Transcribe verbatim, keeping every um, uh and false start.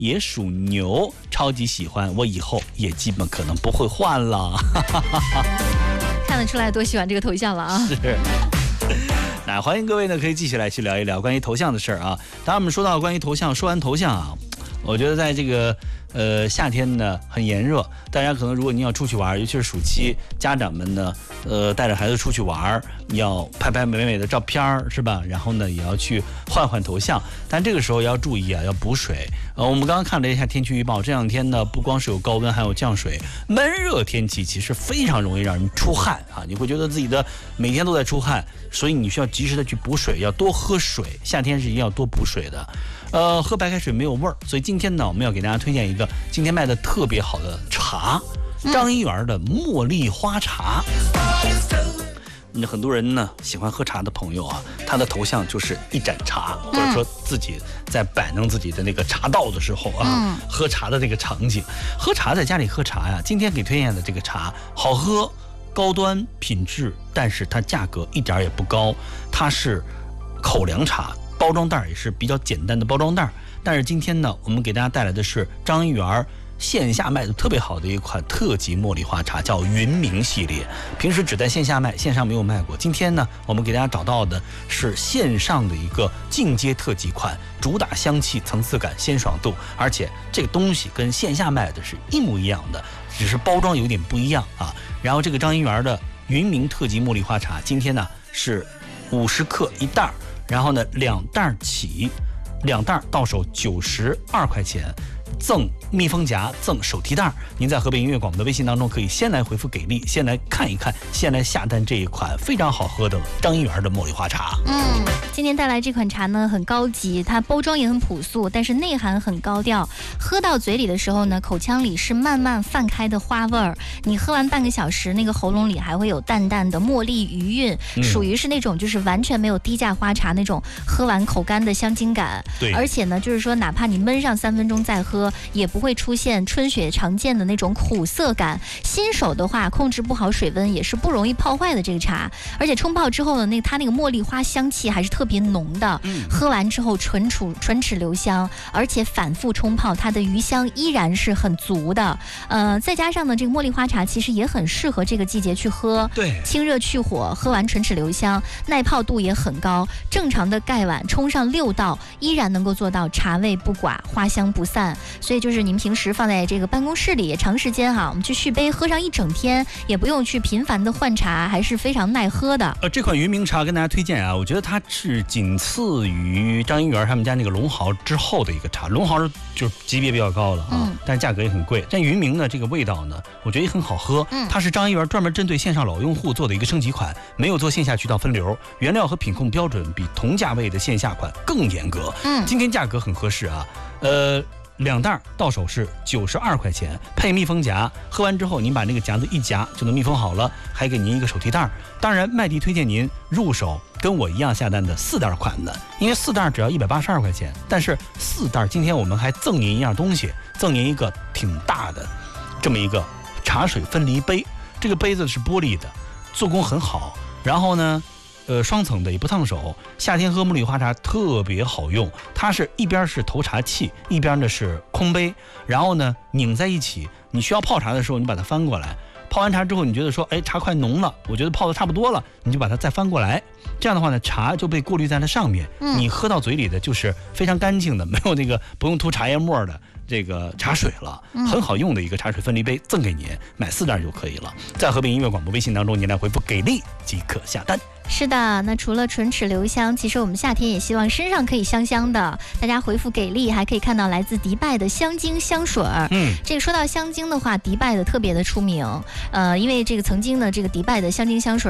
也属牛，超级喜欢，我以后也基本可能不会换了。 看得出来多喜欢这个头像了啊！ 是。那欢迎各位呢，可以继续来去聊一聊关于头像的事儿啊。当然，我们说到关于头像，说完头像啊，我觉得在这个呃夏天呢很炎热，大家可能如果你要出去玩，尤其是暑期，家长们呢呃带着孩子出去玩，你要拍拍美美的照片是吧？然后呢也要去换换头像，但这个时候要注意啊，要补水。呃，我们刚刚看了一下天气预报，这两天呢不光是有高温，还有降水，闷热天气其实非常容易让人出汗啊，你会觉得自己的每天都在出汗，所以你需要及时的去补水，要多喝水，夏天是一定要多补水的。呃，喝白开水没有味儿，所以今天呢，我们要给大家推荐一个今天卖的特别好的茶，张一元的茉莉花茶。那很多人呢喜欢喝茶的朋友啊，他的头像就是一盏茶，或者说自己在摆弄自己的那个茶道的时候啊，嗯、喝茶的那个场景。喝茶在家里喝茶呀，今天给推荐的这个茶好喝、高端、品质，但是它价格一点也不高，它是口粮茶。包装袋也是比较简单的包装袋，但是今天呢，我们给大家带来的是张一元线下卖的特别好的一款特级茉莉花茶，叫云茗系列。平时只在线下卖，线上没有卖过。今天呢，我们给大家找到的是线上的一个进阶特级款，主打香气、层次感、鲜爽度，而且这个东西跟线下卖的是一模一样的，只是包装有点不一样啊。然后这个张一元的云茗特级茉莉花茶，今天呢是五十克一袋。然后呢，两袋起，两袋到手九十二块钱，赠密封夹，赠手提袋。您在河北音乐广播的微信当中，可以先来回复给力，先来看一看，先来下单这一款非常好喝的张一元的茉莉花茶。 嗯，今天带来这款茶呢，很高级，它包装也很朴素，但是内涵很高调。喝到嘴里的时候呢，口腔里是慢慢泛开的花味儿。你喝完半个小时，那个喉咙里还会有淡淡的茉莉余韵，嗯、属于是那种就是完全没有低价花茶那种喝完口干的香精感。 对， 而且呢，就是说哪怕你焖上三分钟再喝，也不会出现春雪常见的那种苦涩感。新手的话，控制不好水温也是不容易泡坏的这个茶。而且冲泡之后呢，那它那个茉莉花香气还是特别浓的，嗯、喝完之后唇齿唇齿留香，而且反复冲泡，它的余香依然是很足的。呃，再加上呢，这个茉莉花茶其实也很适合这个季节去喝， 对， 清热去火，喝完唇齿留香，耐泡度也很高。正常的盖碗冲上六道，依然能够做到茶味不寡，花香不散。所以就是您平时放在这个办公室里长时间哈，我们去续杯喝上一整天，也不用去频繁的换茶，还是非常耐喝的。 呃，这款云茗茶跟大家推荐啊，我觉得它是仅次于张一元他们家那个龙豪之后的一个茶。龙豪就是级别比较高了啊，嗯、但是价格也很贵。但云茗呢，这个味道呢，我觉得也很好喝。嗯，它是张一元专门针对线上老用户做的一个升级款，没有做线下渠道分流，原料和品控标准比同价位的线下款更严格。嗯，今天价格很合适啊，呃。两袋到手是九十二块钱，配密封夹，喝完之后您把那个夹子一夹就能密封好了，还给您一个手提袋。当然，麦迪推荐您入手跟我一样下单的四袋款的，因为四袋只要一百八十二块钱，但是四袋今天我们还赠您一样东西，赠您一个挺大的这么一个茶水分离杯，这个杯子是玻璃的，做工很好，然后呢。呃，双层的也不烫手，夏天喝茉莉花茶特别好用。它是一边是投茶器，一边呢是空杯，然后呢拧在一起。你需要泡茶的时候，你把它翻过来。泡完茶之后，你觉得说，哎，茶快浓了，我觉得泡的差不多了，你就把它再翻过来。这样的话呢，茶就被过滤在了上面，嗯、你喝到嘴里的就是非常干净的，没有那个不用涂茶叶沫的这个茶水了，很好用的一个茶水分离杯，赠给您，买四袋就可以了。在河北音乐广播微信当中，您来回复给力即可下单。 是的，那除了唇齿留香，其实我们夏天也希望身上可以香香的。大家回复给力，还可以看到来自迪拜的香精香水。嗯，这个说到香精的话，迪拜的特别的出名。呃，因为这个曾经呢，这个迪拜的香精香水